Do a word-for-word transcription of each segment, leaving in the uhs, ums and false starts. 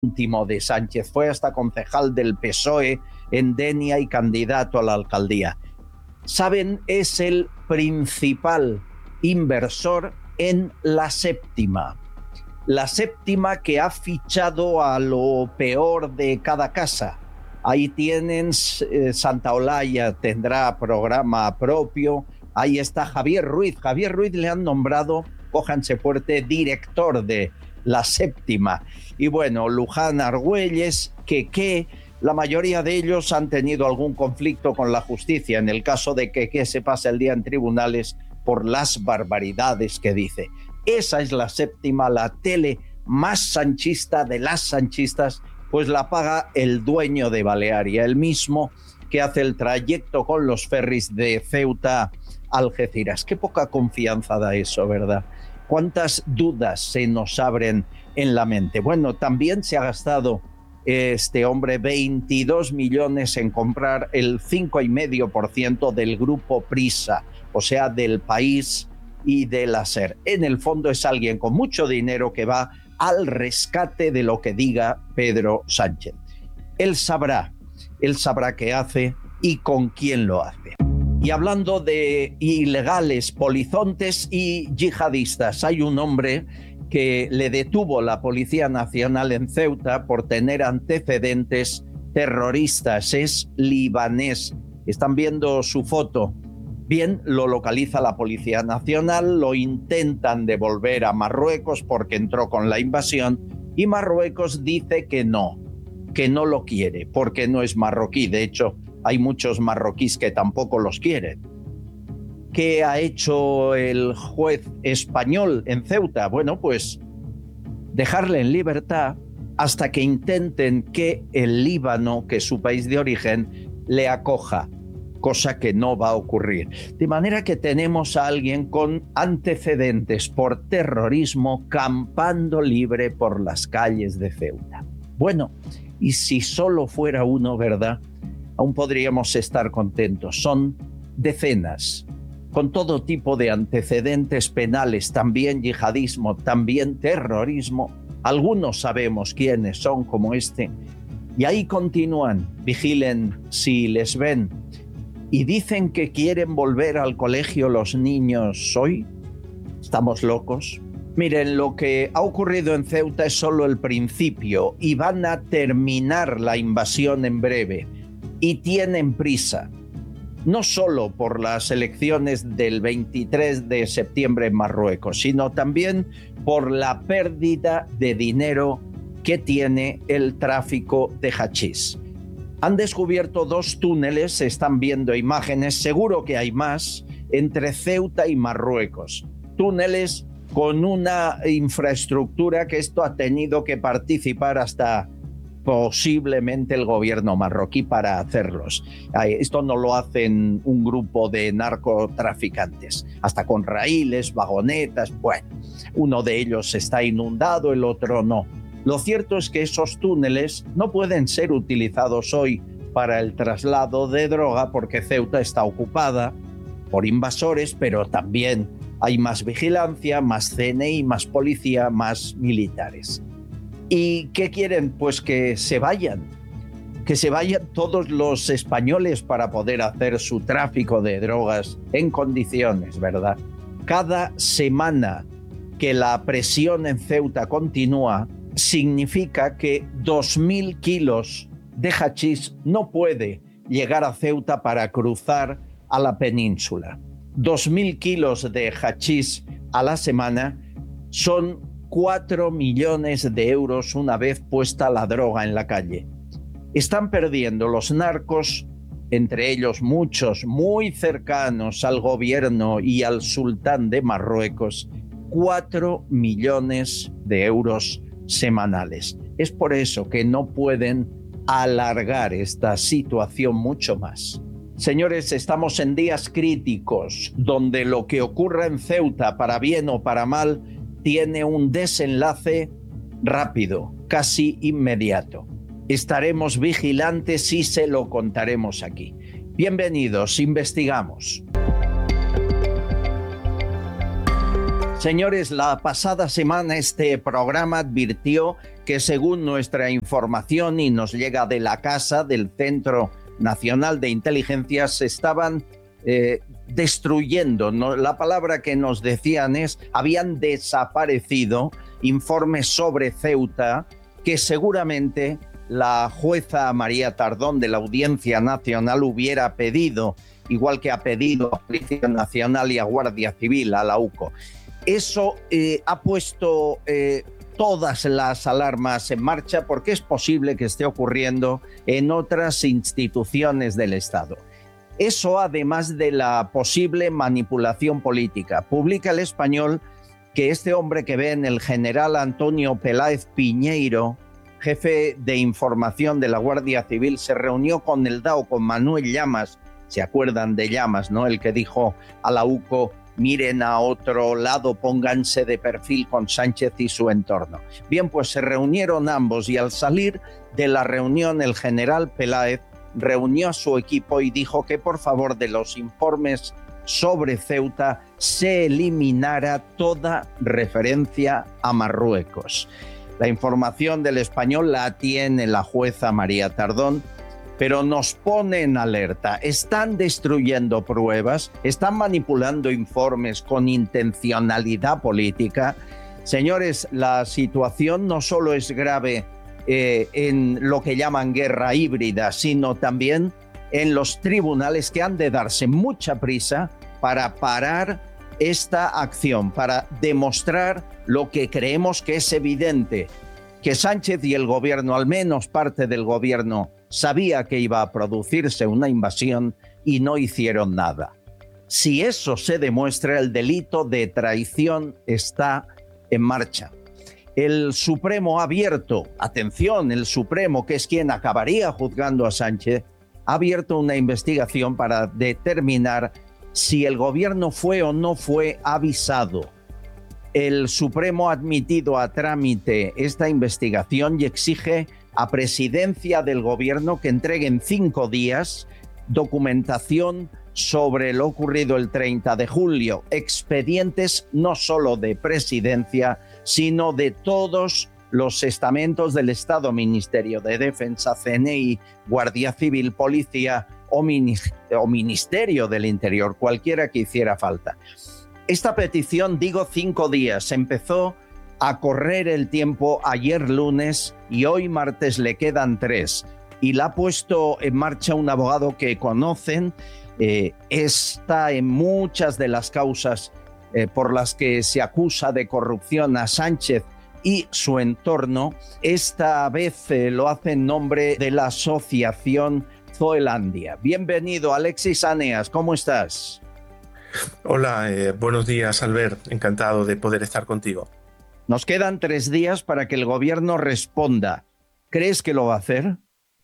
íntimo de Sánchez, fue hasta concejal del P S O E en Denia y candidato a la alcaldía. Saben, es el principal inversor en La Séptima. La Séptima, que ha fichado a lo peor de cada casa. Ahí tienen eh, Santa Olaya, tendrá programa propio. Ahí está Javier Ruiz. Javier Ruiz le han nombrado, cójanse fuerte, director de La Séptima. Y bueno, Luján, Argüelles, Quequé, la mayoría de ellos han tenido algún conflicto con la justicia. En el caso de Quequé se pasa el día en tribunales por las barbaridades que dice. Esa es La Séptima, la tele más sanchista de las sanchistas, pues la paga el dueño de Balearia, el mismo que hace el trayecto con los ferries de Ceuta a Algeciras. Qué poca confianza da eso, ¿verdad? ¿Cuántas dudas se nos abren en la mente? Bueno, también se ha gastado este hombre veintidós millones en comprar el cinco coma cinco por ciento del grupo Prisa, o sea, del País y del SER. En el fondo es alguien con mucho dinero que va al rescate de lo que diga Pedro Sánchez. Él sabrá, él sabrá qué hace y con quién lo hace. Y hablando de ilegales, polizontes y yihadistas, hay un hombre que le detuvo la Policía Nacional en Ceuta por tener antecedentes terroristas. Es libanés. Están viendo su foto. Bien, lo localiza la Policía Nacional, lo intentan devolver a Marruecos porque entró con la invasión y Marruecos dice que no, que no lo quiere porque no es marroquí. De hecho, hay muchos marroquíes que tampoco los quieren. ¿Qué ha hecho el juez español en Ceuta? Bueno, pues dejarle en libertad hasta que intenten que el Líbano, que es su país de origen, le acoja, cosa que no va a ocurrir. De manera que tenemos a alguien con antecedentes por terrorismo campando libre por las calles de Ceuta. Bueno, y si solo fuera uno, ¿verdad? Aún podríamos estar contentos. Son decenas, con todo tipo de antecedentes penales, también yihadismo, también terrorismo. Algunos sabemos quiénes son, como este. Y ahí continúan, vigilen si les ven. Y dicen que quieren volver al colegio los niños hoy. ¿Estamos locos? Miren, lo que ha ocurrido en Ceuta es solo el principio y van a terminar la invasión en breve. Y tienen prisa, no solo por las elecciones del veintitrés de septiembre en Marruecos, sino también por la pérdida de dinero que tiene el tráfico de hachís. Han descubierto dos túneles, se están viendo imágenes, seguro que hay más, entre Ceuta y Marruecos. Túneles con una infraestructura que esto ha tenido que participar hasta posiblemente el gobierno marroquí para hacerlos. Esto no lo hacen un grupo de narcotraficantes, hasta con raíles, vagonetas, bueno, uno de ellos está inundado, el otro no. Lo cierto es que esos túneles no pueden ser utilizados hoy para el traslado de droga porque Ceuta está ocupada por invasores, pero también hay más vigilancia, más C N I, más policía, más militares. ¿Y qué quieren? Pues que se vayan, que se vayan todos los españoles para poder hacer su tráfico de drogas en condiciones, ¿verdad? Cada semana que la presión en Ceuta continúa, significa que dos mil kilos de hachís no puede llegar a Ceuta para cruzar a la península. dos mil kilos de hachís a la semana son cuatro millones de euros una vez puesta la droga en la calle. Están perdiendo los narcos, entre ellos muchos muy cercanos al gobierno y al sultán de Marruecos, cuatro millones de euros semanales. Es por eso que no pueden alargar esta situación mucho más. Señores, estamos en días críticos donde lo que ocurra en Ceuta, para bien o para mal, tiene un desenlace rápido, casi inmediato. Estaremos vigilantes y se lo contaremos aquí. Bienvenidos, investigamos. Señores, la pasada semana este programa advirtió que que según nuestra información, y nos llega de la casa del Centro Nacional de Inteligencia, se estaban eh, destruyendo, ¿no? La palabra que nos decían es, habían desaparecido informes sobre Ceuta que seguramente la jueza María Tardón de la Audiencia Nacional hubiera pedido, igual que ha pedido a Policía Nacional y a Guardia Civil, a la U C O. Eso eh, ha puesto eh, todas las alarmas en marcha, porque es posible que esté ocurriendo en otras instituciones del Estado. Eso, además de la posible manipulación política. Publica El Español que este hombre que ven, el general Antonio Peláez Piñeiro, jefe de información de la Guardia Civil, se reunió con el D A O, con Manuel Llamas. ¿Se acuerdan de Llamas, no? El que dijo a la U C O, miren a otro lado, pónganse de perfil con Sánchez y su entorno. Bien, pues se reunieron ambos y al salir de la reunión el general Peláez reunió a su equipo y dijo que por favor de los informes sobre Ceuta se eliminara toda referencia a Marruecos. La información del Español la tiene la jueza María Tardón, pero nos pone en alerta. Están destruyendo pruebas, están manipulando informes con intencionalidad política. Señores, la situación no solo es grave eh, en lo que llaman guerra híbrida, sino también en los tribunales, que han de darse mucha prisa para parar esta acción, para demostrar lo que creemos que es evidente, que Sánchez y el gobierno, al menos parte del gobierno, sabía que iba a producirse una invasión y no hicieron nada. Si eso se demuestra, el delito de traición está en marcha. El Supremo ha abierto, atención, el Supremo, que es quien acabaría juzgando a Sánchez, ha abierto una investigación para determinar si el gobierno fue o no fue avisado. El Supremo ha admitido a trámite esta investigación y exige a Presidencia del Gobierno que entregue en cinco días documentación sobre lo ocurrido el treinta de julio, expedientes no solo de Presidencia, sino de todos los estamentos del Estado, Ministerio de Defensa, C N I, Guardia Civil, Policía o, Minis- o Ministerio del Interior, cualquiera que hiciera falta. Esta petición, digo cinco días, empezó a correr el tiempo ayer lunes y hoy martes le quedan tres. Y la ha puesto en marcha un abogado que conocen, eh, está en muchas de las causas eh, por las que se acusa de corrupción a Sánchez y su entorno. Esta vez eh, lo hace en nombre de la asociación Zoelandia. Bienvenido, Alexis Aneas, ¿cómo estás? Hola, eh, buenos días, Albert. Encantado de poder estar contigo. Nos quedan tres días para que el gobierno responda. ¿Crees que lo va a hacer?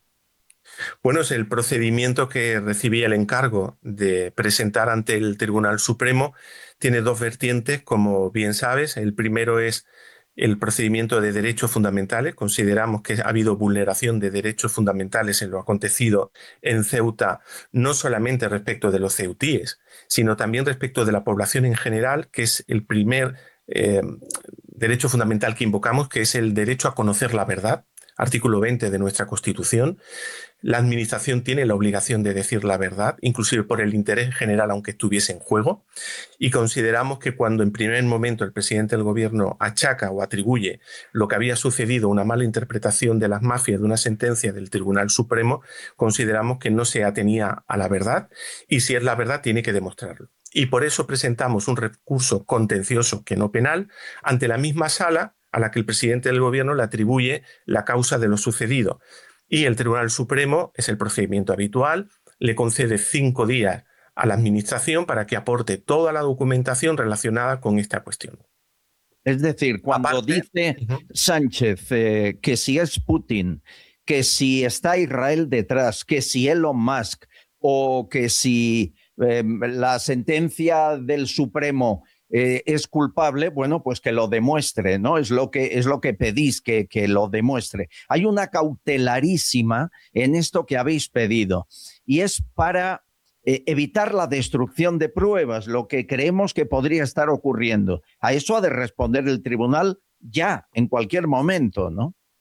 Bueno, es el procedimiento que recibí el encargo de presentar ante el Tribunal Supremo. Tiene dos vertientes, como bien sabes. El primero es el procedimiento de derechos fundamentales. Consideramos que ha habido vulneración de derechos fundamentales en lo acontecido en Ceuta, no solamente respecto de los ceutíes, sino también respecto de la población en general, que es el primer eh, derecho fundamental que invocamos, que es el derecho a conocer la verdad, artículo veinte de nuestra Constitución. La Administración tiene la obligación de decir la verdad, inclusive por el interés general, aunque estuviese en juego, y consideramos que cuando en primer momento el presidente del gobierno achaca o atribuye lo que había sucedido, una mala interpretación de las mafias de una sentencia del Tribunal Supremo, consideramos que no se atenía a la verdad, y si es la verdad tiene que demostrarlo. Y por eso presentamos un recurso contencioso, que no penal, ante la misma sala a la que el presidente del gobierno le atribuye la causa de lo sucedido. Y el Tribunal Supremo, es el procedimiento habitual, le concede cinco días a la Administración para que aporte toda la documentación relacionada con esta cuestión. Es decir, cuando Aparte, dice uh-huh. Sánchez eh, que si es Putin, que si está Israel detrás, que si Elon Musk o que si eh, la sentencia del Supremo Eh, es culpable, bueno, pues que lo demuestre, ¿no? Es lo que, es lo que pedís, que, que lo demuestre. Hay una cautelarísima en esto que habéis pedido y es para eh, evitar la destrucción de pruebas, lo que creemos que podría estar ocurriendo. A eso ha de responder el tribunal ya, en cualquier momento, ¿no?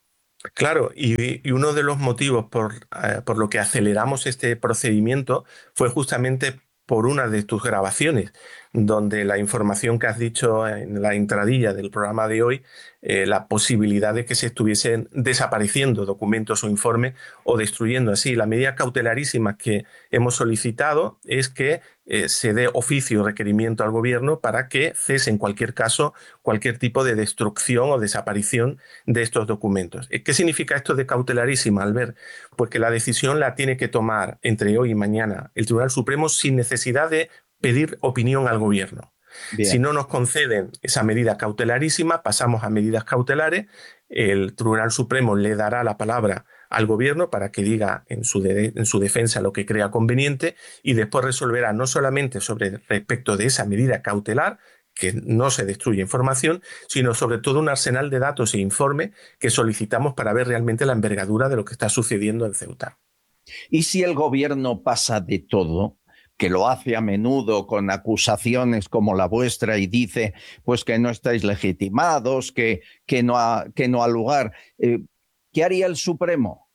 Claro, y, y uno de los motivos por, eh, por lo que aceleramos este procedimiento fue justamente por una de tus grabaciones, donde la información que has dicho en la entradilla del programa de hoy, eh, la posibilidad de que se estuviesen desapareciendo documentos o informes o destruyendo así. La medida cautelarísima que hemos solicitado es que eh, se dé oficio o requerimiento al gobierno para que cese en cualquier caso cualquier tipo de destrucción o desaparición de estos documentos. ¿Qué significa esto de cautelarísima, Albert? Pues que la decisión la tiene que tomar entre hoy y mañana el Tribunal Supremo sin necesidad de pedir opinión al gobierno. Si Bien. no nos conceden esa medida cautelarísima, pasamos a medidas cautelares. El Tribunal Supremo le dará la palabra al gobierno para que diga en su, de, en su defensa lo que crea conveniente y después resolverá no solamente sobre respecto de esa medida cautelar, que no se destruye información, sino sobre todo un arsenal de datos e informes que solicitamos para ver realmente la envergadura de lo que está sucediendo en Ceuta. Y si el gobierno pasa de todo, que lo hace a menudo con acusaciones como la vuestra y dice pues que no estáis legitimados, que, que, no, ha, que no ha lugar, eh, ¿qué haría el Supremo?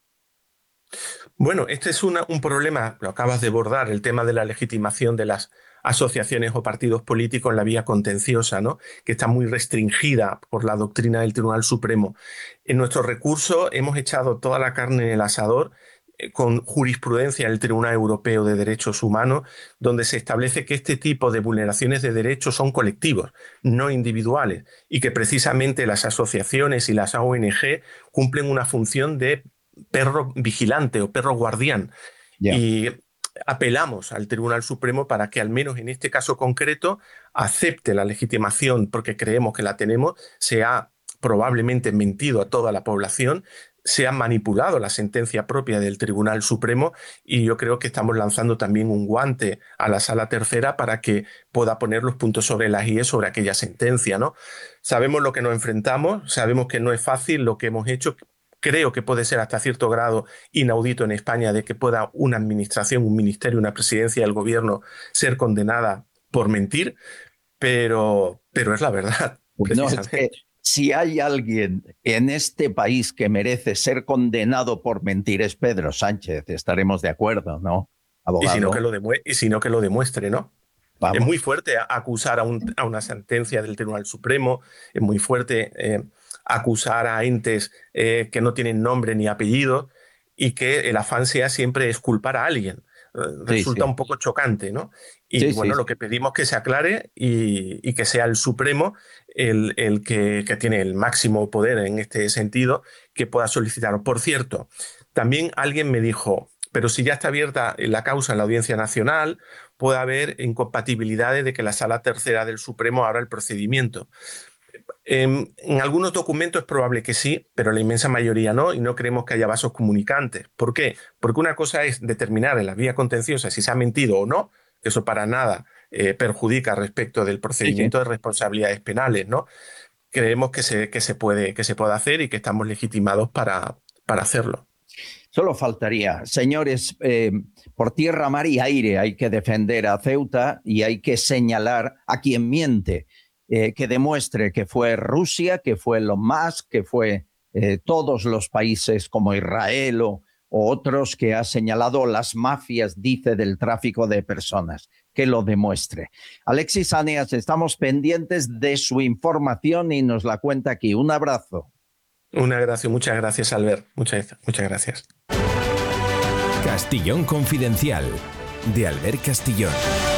Bueno, este es una, un problema, lo acabas de abordar, el tema de la legitimación de las asociaciones o partidos políticos en la vía contenciosa, ¿no? Que está muy restringida por la doctrina del Tribunal Supremo. En nuestro recurso hemos echado toda la carne en el asador eh, con jurisprudencia del Tribunal Europeo de Derechos Humanos, donde se establece que este tipo de vulneraciones de derechos son colectivos, no individuales, y que precisamente las asociaciones y las O N G cumplen una función de perro vigilante o perro guardián. Yeah. Y apelamos al Tribunal Supremo para que al menos en este caso concreto acepte la legitimación, porque creemos que la tenemos. Se ha probablemente mentido a toda la población, se ha manipulado la sentencia propia del Tribunal Supremo y yo creo que estamos lanzando también un guante a la Sala Tercera para que pueda poner los puntos sobre las íes sobre aquella sentencia, ¿no? Sabemos lo que nos enfrentamos, sabemos que no es fácil lo que hemos hecho. Creo que puede ser hasta cierto grado inaudito en España de que pueda una administración, un ministerio, una presidencia del gobierno ser condenada por mentir, pero, pero es la verdad, No, es que precisamente. si hay alguien en este país que merece ser condenado por mentir es Pedro Sánchez, estaremos de acuerdo, ¿no, Y si no que abogado? lo, demue y si no que lo demuestre, ¿no? Es muy Vamos. fuerte acusar a, un, a una sentencia del Tribunal Supremo, es muy fuerte eh, acusar a entes eh, que no tienen nombre ni apellido y que el afán sea siempre exculpar a alguien. Sí, Resulta sí. un poco chocante, ¿no? Y Sí, sí, bueno, sí. lo que pedimos es que se aclare y, y que sea el Supremo el, el que, que tiene el máximo poder en este sentido que pueda solicitar. Por cierto, también alguien me dijo, pero si ya está abierta la causa en la Audiencia Nacional, puede haber incompatibilidades de que la Sala Tercera del Supremo abra el procedimiento. En, en algunos documentos es probable que sí, pero en la inmensa mayoría no, y no creemos que haya vasos comunicantes. ¿Por qué? Porque una cosa es determinar en la vía contenciosa si se ha mentido o no, que eso para nada eh, perjudica respecto del Sí, sí. procedimiento de responsabilidades penales, ¿no? Creemos que se, que se, puede, que se puede hacer y que estamos legitimados para, para hacerlo. Solo faltaría. Señores, eh, por tierra, mar y aire hay que defender a Ceuta y hay que señalar a quien miente, eh, que demuestre que fue Rusia, que fue Elon Musk, que fue eh, todos los países como Israel o, o otros que ha señalado las mafias, dice, del tráfico de personas. Que lo demuestre. Alexis Aneas, estamos pendientes de su información y nos la cuenta aquí. Un abrazo. Una gracia, muchas gracias, Albert. Muchas, muchas gracias. Castillón Confidencial, de Albert Castillón.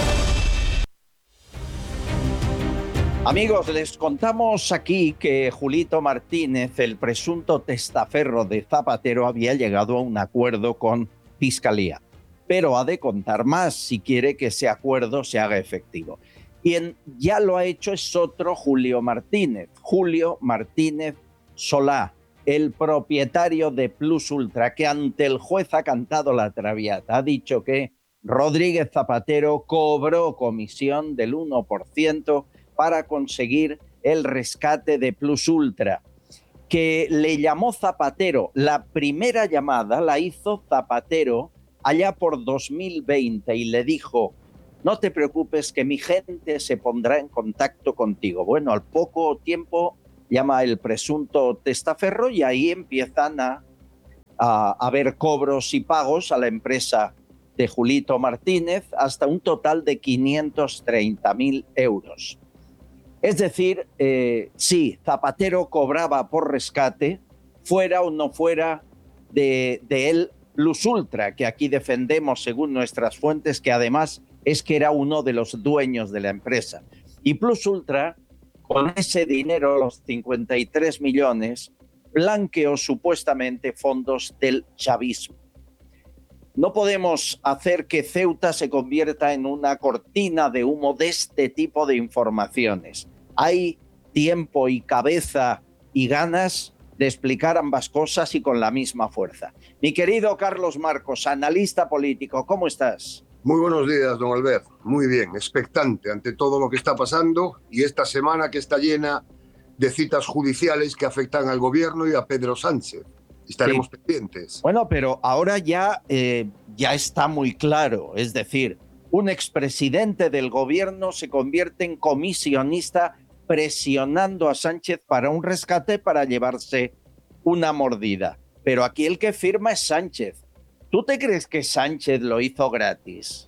Amigos, les contamos aquí que Julito Martínez, el presunto testaferro de Zapatero, había llegado a un acuerdo con Fiscalía, pero ha de contar más si quiere que ese acuerdo se haga efectivo. Quien ya lo ha hecho es otro Julio Martínez, Julio Martínez Solá, el propietario de Plus Ultra, que ante el juez ha cantado la traviata, ha dicho que Rodríguez Zapatero cobró comisión del uno por ciento para conseguir el rescate de Plus Ultra, que le llamó Zapatero. La primera llamada la hizo Zapatero allá por dos mil veinte y le dijo: no te preocupes que mi gente se pondrá en contacto contigo. Bueno, al poco tiempo llama el presunto testaferro, y ahí empiezan a, a, a haber cobros y pagos a la empresa de Julito Martínez hasta un total de quinientos treinta mil euros. Es decir, eh, sí, Zapatero cobraba por rescate, fuera o no fuera de, de él Plus Ultra, que aquí defendemos según nuestras fuentes, que además es que era uno de los dueños de la empresa. Y Plus Ultra, con ese dinero, los cincuenta y tres millones, blanqueó supuestamente fondos del chavismo. No podemos hacer que Ceuta se convierta en una cortina de humo de este tipo de informaciones. Hay tiempo y cabeza y ganas de explicar ambas cosas y con la misma fuerza. Mi querido Carlos Marcos, analista político, ¿cómo estás? Muy buenos días, don Albert. Muy bien, expectante ante todo lo que está pasando y esta semana que está llena de citas judiciales que afectan al gobierno y a Pedro Sánchez. Estaremos sí. pendientes. Bueno, pero ahora ya, eh, ya está muy claro. Es decir, un expresidente del gobierno se convierte en comisionista presionando a Sánchez para un rescate para llevarse una mordida. Pero aquí el que firma es Sánchez. ¿Tú te crees que Sánchez lo hizo gratis?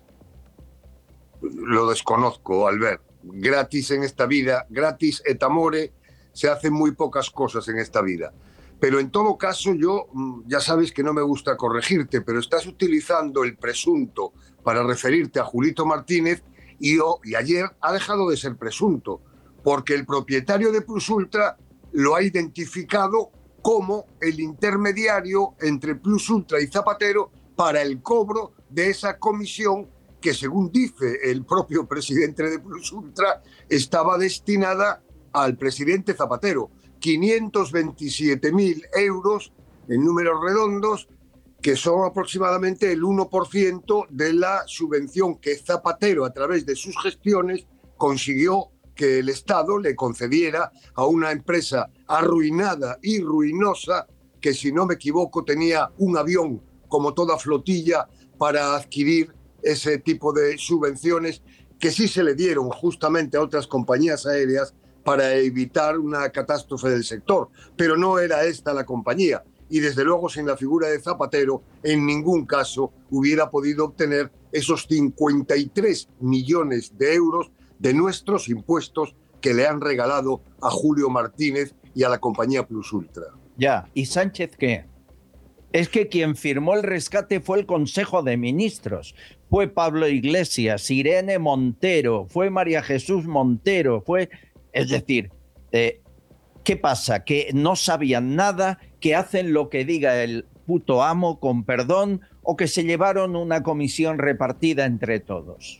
Lo desconozco, Albert. Gratis en esta vida, gratis et amore, se hacen muy pocas cosas en esta vida. Pero en todo caso, yo, ya sabes que no me gusta corregirte, pero estás utilizando el presunto para referirte a Julito Martínez y, oh, y ayer ha dejado de ser presunto, porque el propietario de Plus Ultra lo ha identificado como el intermediario entre Plus Ultra y Zapatero para el cobro de esa comisión que, según dice el propio presidente de Plus Ultra, estaba destinada al presidente Zapatero. quinientos veintisiete mil euros en números redondos, que son aproximadamente el uno por ciento de la subvención que Zapatero, a través de sus gestiones, consiguió que el Estado le concediera a una empresa arruinada y ruinosa que, si no me equivoco, tenía un avión como toda flotilla para adquirir ese tipo de subvenciones que sí se le dieron justamente a otras compañías aéreas para evitar una catástrofe del sector. Pero no era esta la compañía. Y desde luego, sin la figura de Zapatero, en ningún caso hubiera podido obtener esos cincuenta y tres millones de euros de nuestros impuestos que le han regalado a Julio Martínez y a la compañía Plus Ultra. Ya, ¿y Sánchez qué? Es que quien firmó el rescate fue el Consejo de Ministros. Fue Pablo Iglesias, Irene Montero, fue María Jesús Montero, fue... Es decir, eh, ¿qué pasa? ¿Que no sabían nada? ¿Que hacen lo que diga el puto amo, con perdón? ¿O que se llevaron una comisión repartida entre todos?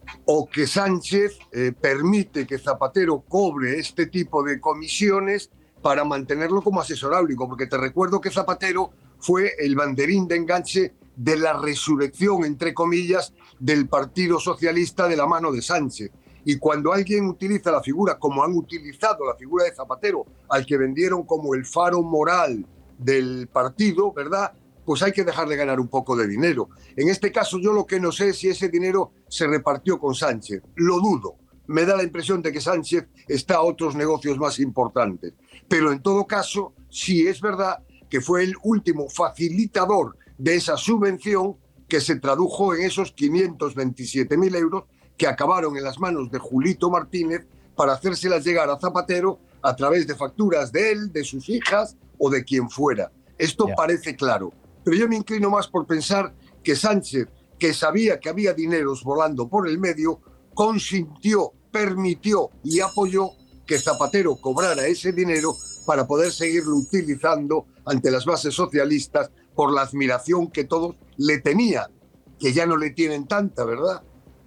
O que Sánchez eh, permite que Zapatero cobre este tipo de comisiones para mantenerlo como asesoráblico, porque te recuerdo que Zapatero fue el banderín de enganche de la resurrección, entre comillas, del Partido Socialista de la mano de Sánchez. Y cuando alguien utiliza la figura, como han utilizado la figura de Zapatero, al que vendieron como el faro moral del partido, ¿verdad?, pues hay que dejar de ganar un poco de dinero. En este caso, yo lo que no sé es si ese dinero se repartió con Sánchez. Lo dudo. Me da la impresión de que Sánchez está a otros negocios más importantes. Pero en todo caso, sí es verdad que fue el último facilitador de esa subvención que se tradujo en esos quinientos veintisiete mil euros que acabaron en las manos de Julito Martínez para hacérselas llegar a Zapatero a través de facturas de él, de sus hijas o de quien fuera. Esto yeah. parece claro. Pero yo me inclino más por pensar que Sánchez, que sabía que había dineros volando por el medio, consintió, permitió y apoyó que Zapatero cobrara ese dinero para poder seguirlo utilizando ante las bases socialistas por la admiración que todos le tenían, que ya no le tienen tanta, ¿verdad?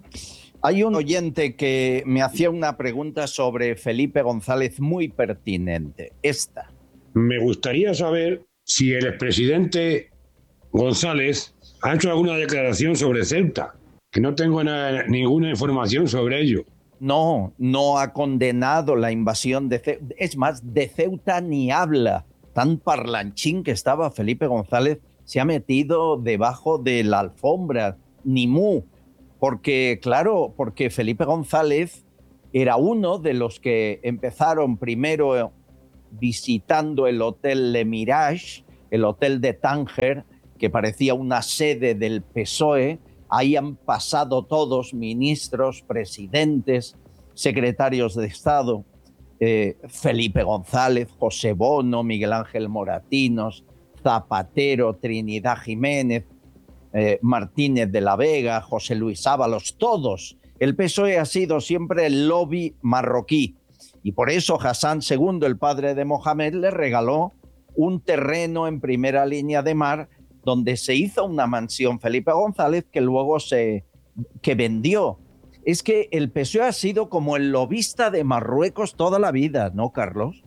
Hay un oyente que me hacía una pregunta sobre Felipe González muy pertinente. Esta. Me gustaría saber si el expresidente González ha hecho alguna declaración sobre Ceuta, que no tengo nada, ninguna información sobre ello. No, no ha condenado la invasión de Ceuta. Es más, de Ceuta ni habla. Tan parlanchín que estaba Felipe González, se ha metido debajo de la alfombra, ni mu. Porque, claro, porque Felipe González era uno de los que empezaron primero visitando el Hotel Le Mirage, el hotel de Tánger, que parecía una sede del P S O E. Ahí han pasado todos, ministros, presidentes, secretarios de Estado, eh, Felipe González, José Bono, Miguel Ángel Moratinos, Zapatero, Trinidad Jiménez, eh, Martínez de la Vega, José Luis Ábalos, todos. El P S O E ha sido siempre el lobby marroquí y por eso Hassan segundo, el padre de Mohamed, le regaló un terreno en primera línea de mar donde se hizo una mansión Felipe González que luego se que vendió. Es que el P S O E ha sido como el lobista de Marruecos toda la vida, ¿no, Carlos?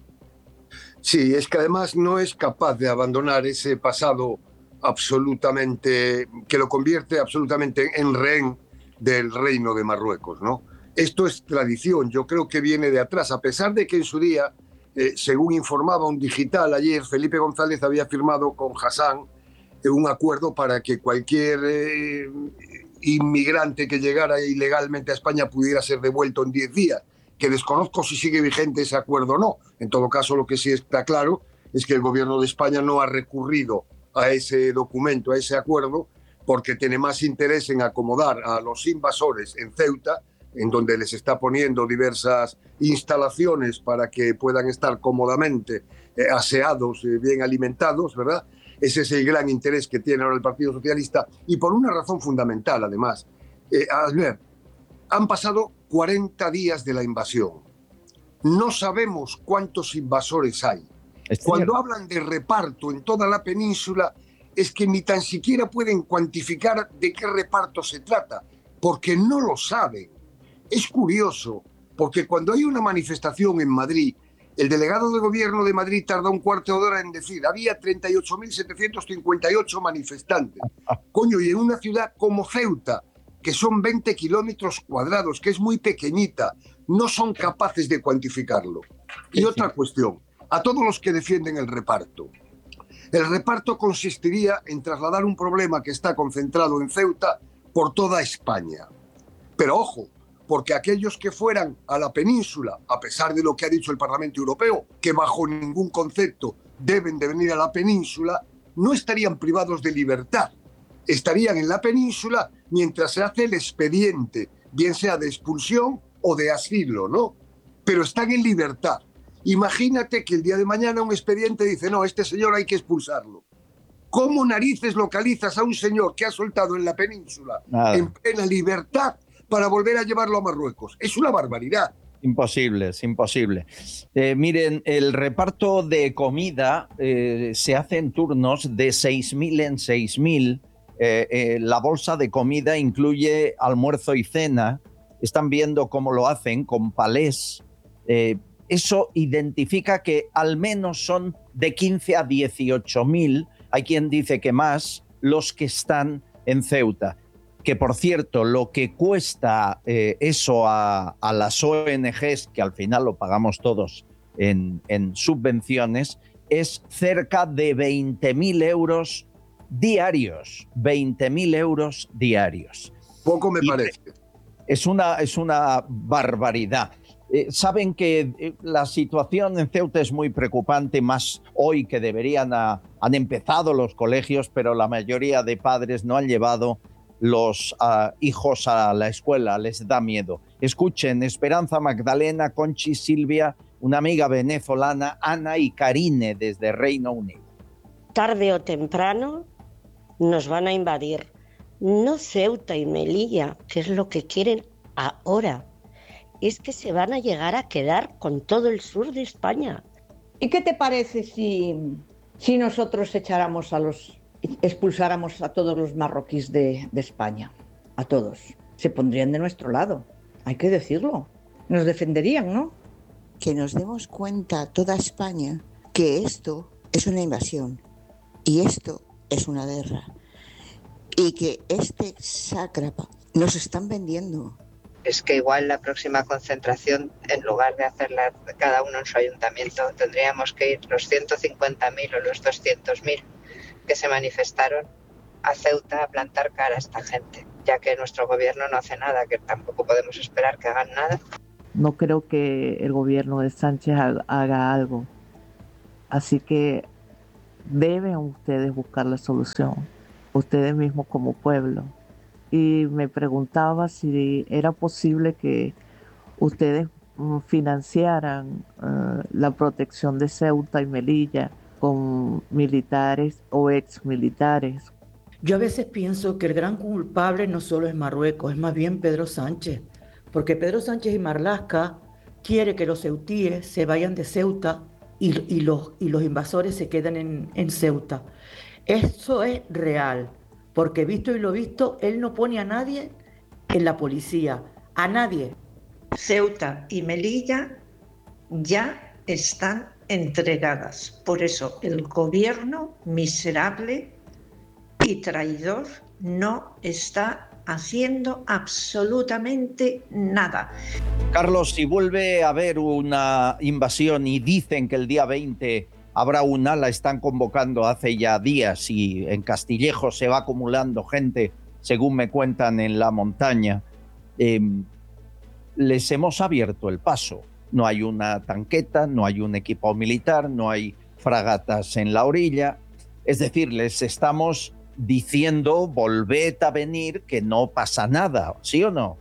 Sí, es que además no es capaz de abandonar ese pasado absolutamente, que lo convierte absolutamente en rehén del reino de Marruecos, ¿no? Esto es tradición, yo creo que viene de atrás, a pesar de que en su día, eh, según informaba un digital ayer, Felipe González había firmado con Hassan eh, un acuerdo para que cualquier eh, inmigrante que llegara ilegalmente a España pudiera ser devuelto en diez días, que desconozco si sigue vigente ese acuerdo o no. En todo caso, lo que sí está claro es que el gobierno de España no ha recurrido a ese documento, a ese acuerdo, porque tiene más interés en acomodar a los invasores en Ceuta, en donde les está poniendo diversas instalaciones para que puedan estar cómodamente eh, aseados, eh, bien alimentados, ¿verdad? Ese es el gran interés que tiene ahora el Partido Socialista, y por una razón fundamental, además. Eh, Albert, han pasado cuarenta días de la invasión. No sabemos cuántos invasores hay. Cuando hablan de reparto en toda la península, es que ni tan siquiera pueden cuantificar de qué reparto se trata, porque no lo saben. Es curioso, porque cuando hay una manifestación en Madrid, el delegado de gobierno de Madrid tarda un cuarto de hora en decir, había treinta y ocho mil setecientos cincuenta y ocho manifestantes. Coño, y en una ciudad como Ceuta, que son veinte kilómetros cuadrados, que es muy pequeñita, no son capaces de cuantificarlo. Y sí, otra sí. cuestión, a todos los que defienden el reparto. El reparto consistiría en trasladar un problema que está concentrado en Ceuta por toda España. Pero ojo, porque aquellos que fueran a la península, a pesar de lo que ha dicho el Parlamento Europeo, que bajo ningún concepto deben de venir a la península, no estarían privados de libertad. Estarían en la península mientras se hace el expediente, bien sea de expulsión o de asilo, ¿no? Pero están en libertad. Imagínate que el día de mañana un expediente dice, no, este señor hay que expulsarlo. ¿Cómo narices localizas a un señor que ha soltado en la península Nada. en plena libertad para volver a llevarlo a Marruecos? Es una barbaridad. Imposible, es imposible. Eh, miren, el reparto de comida eh, se hace en turnos de seis mil en seis mil. Eh, eh, la bolsa de comida incluye almuerzo y cena. Están viendo cómo lo hacen con palés. Eh, eso identifica que al menos son de quince a dieciocho mil, hay quien dice que más, los que están en Ceuta. Que por cierto, lo que cuesta eh, eso a, a las O N Ges, que al final lo pagamos todos en, en subvenciones, es cerca de veinte mil euros diarios. veinte mil euros diarios. Poco me y parece. Es una, es una barbaridad. Eh, saben que eh, la situación en Ceuta es muy preocupante, más hoy que deberían a, han empezado los colegios, pero la mayoría de padres no han llevado los uh, hijos a la escuela, les da miedo. Escuchen, Esperanza, Magdalena, Conchi, Silvia, una amiga venezolana, Ana y Karine desde Reino Unido. Tarde o temprano nos van a invadir, no Ceuta y Melilla, que es lo que quieren ahora. Es que se van a llegar a quedar con todo el sur de España. ¿Y qué te parece si, si nosotros echáramos a los, expulsáramos a todos los marroquíes de, de España? A todos. Se pondrían de nuestro lado, hay que decirlo. Nos defenderían, ¿no? Que nos demos cuenta toda España que esto es una invasión y esto es una guerra. Y que este sátrapa nos están vendiendo. Es que igual la próxima concentración, en lugar de hacerla cada uno en su ayuntamiento, tendríamos que ir los ciento cincuenta mil o los doscientos mil que se manifestaron a Ceuta a plantar cara a esta gente, ya que nuestro gobierno no hace nada, que tampoco podemos esperar que hagan nada. No creo que el gobierno de Sánchez haga algo. Así que deben ustedes buscar la solución, ustedes mismos como pueblo. Y me preguntaba si era posible que ustedes financiaran uh, la protección de Ceuta y Melilla con militares o ex militares. Yo a veces pienso que el gran culpable no solo es Marruecos, es más bien Pedro Sánchez, porque Pedro Sánchez y Marlaska quiere que los ceutíes se vayan de Ceuta y, y, los, y los invasores se queden en, en Ceuta. Eso es real, porque visto y lo visto, él no pone a nadie en la policía, a nadie. Ceuta y Melilla ya están entregadas. Por eso el gobierno miserable y traidor no está haciendo absolutamente nada. Carlos, si vuelve a haber una invasión y dicen que el día veinte habrá una, la están convocando hace ya días y en Castillejo se va acumulando gente, según me cuentan, en la montaña. Eh, les hemos abierto el paso. No hay una tanqueta, no hay un equipo militar, no hay fragatas en la orilla. Es decir, les estamos diciendo, volved a venir, que no pasa nada, ¿sí o no?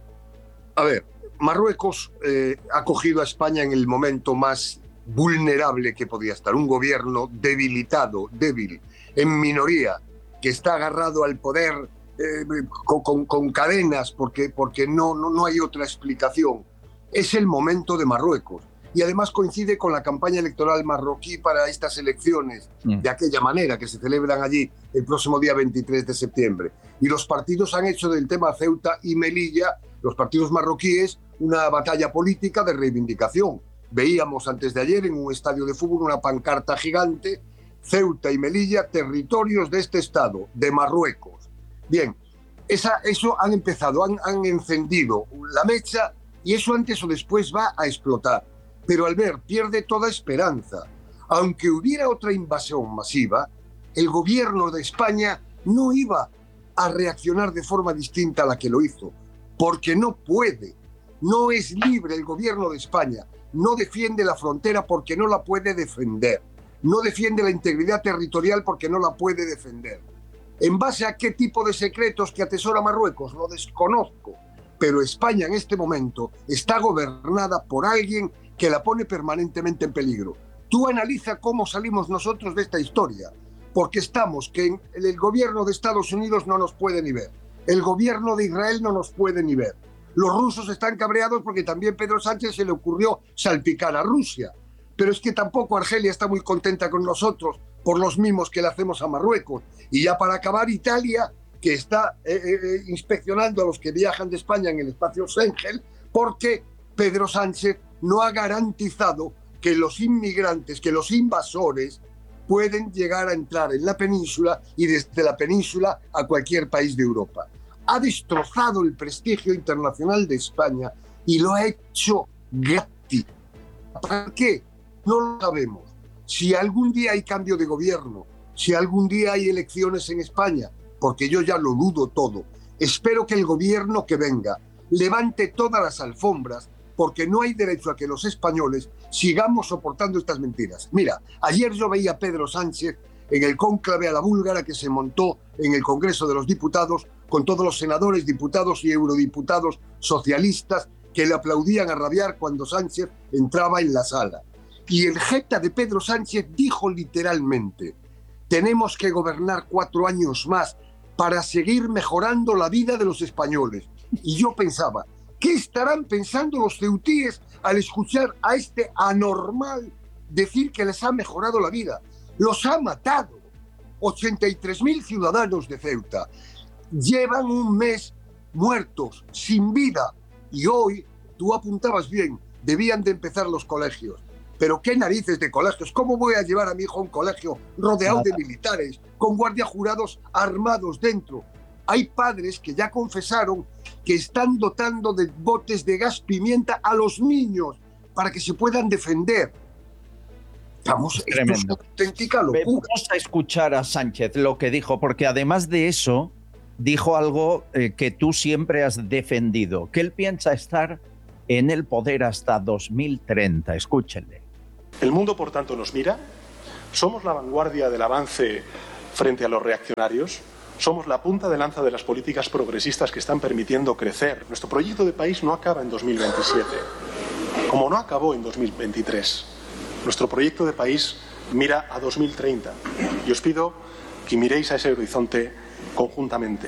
A ver, Marruecos eh, ha cogido a España en el momento más vulnerable que podía estar. Un gobierno debilitado, débil, en minoría, que está agarrado al poder eh, con, con, con cadenas porque, porque no, no, no hay otra explicación. Es el momento de Marruecos. Y además coincide con la campaña electoral marroquí para estas elecciones, mm. de aquella manera, que se celebran allí el próximo día veintitrés de septiembre. Y los partidos han hecho del tema Ceuta y Melilla, los partidos marroquíes, una batalla política de reivindicación. Veíamos antes de ayer en un estadio de fútbol una pancarta gigante, Ceuta y Melilla, territorios de este estado, de Marruecos. Bien, esa, eso han empezado, han, han encendido la mecha y eso antes o después va a explotar. Pero Albert pierde toda esperanza. Aunque hubiera otra invasión masiva, el gobierno de España no iba a reaccionar de forma distinta a la que lo hizo, porque no puede. No es libre el gobierno de España. No defiende la frontera porque no la puede defender. No defiende la integridad territorial porque no la puede defender. ¿En base a qué tipo de secretos que atesora Marruecos? Lo desconozco. Pero España en este momento está gobernada por alguien que la pone permanentemente en peligro. Tú analiza cómo salimos nosotros de esta historia, porque estamos que en el gobierno de Estados Unidos no nos puede ni ver, el gobierno de Israel no nos puede ni ver. Los rusos están cabreados porque también Pedro Sánchez se le ocurrió salpicar a Rusia, pero es que tampoco Argelia está muy contenta con nosotros por los mimos que le hacemos a Marruecos. Y ya para acabar, Italia, que está eh, eh, inspeccionando a los que viajan de España en el espacio Schengen, porque Pedro Sánchez no ha garantizado que los inmigrantes, que los invasores pueden llegar a entrar en la península y desde la península a cualquier país de Europa. Ha destrozado el prestigio internacional de España y lo ha hecho gratis. ¿Para qué? No lo sabemos. Si algún día hay cambio de gobierno, si algún día hay elecciones en España, porque yo ya lo dudo todo, espero que el gobierno que venga levante todas las alfombras, porque no hay derecho a que los españoles sigamos soportando estas mentiras. Mira, ayer yo veía a Pedro Sánchez en el cónclave a la búlgara que se montó en el Congreso de los Diputados con todos los senadores, diputados y eurodiputados socialistas que le aplaudían a rabiar cuando Sánchez entraba en la sala. Y el jeta de Pedro Sánchez dijo literalmente: tenemos que gobernar cuatro años más para seguir mejorando la vida de los españoles. Y yo pensaba, ¿qué estarán pensando los ceutíes al escuchar a este anormal decir que les ha mejorado la vida? Los ha matado. ochenta y tres mil ciudadanos de Ceuta llevan un mes muertos, sin vida. Y hoy, tú apuntabas bien, debían de empezar los colegios. Pero qué narices de colegios. ¿Cómo voy a llevar a mi hijo a un colegio rodeado de militares, con guardias jurados armados dentro? Hay padres que ya confesaron que están dotando de botes de gas pimienta a los niños para que se puedan defender. Estamos, esto es una auténtica locura. Vamos a escuchar a Sánchez lo que dijo, porque además de eso, dijo algo eh, que tú siempre has defendido, que él piensa estar en el poder hasta dos mil treinta. Escúchenle. El mundo, por tanto, nos mira ¿Somos la vanguardia del avance frente a los reaccionarios? ¿Somos la punta de lanza de las políticas progresistas que están permitiendo crecer? Nuestro proyecto de país no acaba en dos mil veintisiete, como no acabó en dos mil veintitrés. Nuestro proyecto de país mira a dos mil treinta y os pido que miréis a ese horizonte conjuntamente.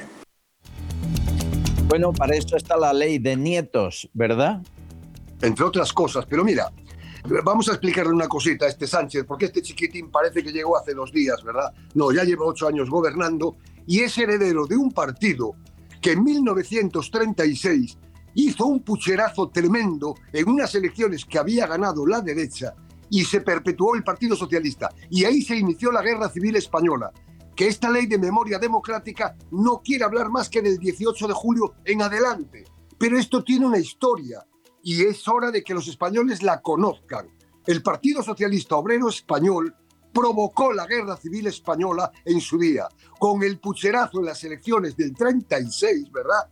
Bueno, para eso está la ley de nietos, ¿verdad? Entre otras cosas, pero mira, vamos a explicarle una cosita a este Sánchez, porque este chiquitín parece que llegó hace dos días, ¿verdad? No, ya lleva ocho años gobernando y es heredero de un partido que en mil novecientos treinta y seis hizo un pucherazo tremendo en unas elecciones que había ganado la derecha y se perpetuó el Partido Socialista. Y ahí se inició la Guerra Civil Española, que esta ley de memoria democrática no quiere hablar más que del dieciocho de julio en adelante. Pero esto tiene una historia y es hora de que los españoles la conozcan. El Partido Socialista Obrero Español provocó la Guerra Civil Española en su día, con el pucherazo en las elecciones del treinta y seis, ¿verdad?